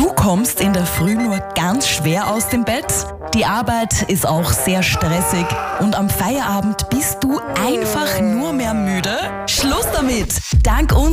Du kommst in der Früh nur ganz schwer aus dem Bett? Die Arbeit ist auch sehr stressig und am Feierabend bist du einfach nur mehr müde? Schluss damit! Dank uns